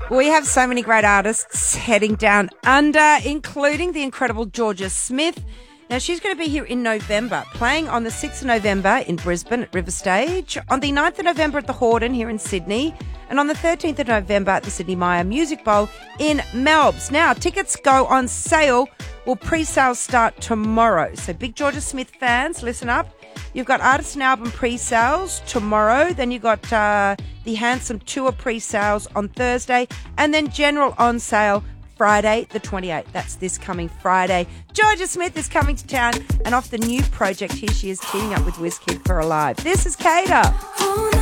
We have so many great artists heading down under, including the incredible Georgia Smith. Now, she's going to be here in November, playing on the 6th of November in Brisbane at River Stage, on the 9th of November at the Hordern here in Sydney, and on the 13th of November at the Sydney Myer Music Bowl in Melbs. Now, tickets go on sale. Well, pre-sales start tomorrow. So, big Georgia Smith fans, listen up. You've got artist and album pre-sales tomorrow. Then you've got the Handsome Tour pre-sales on Thursday. And then general on sale Friday the 28th. That's this coming Friday. Georgia Smith is coming to town. And off the new project, here she is teaming up with WizKid for Alive. This is Kater.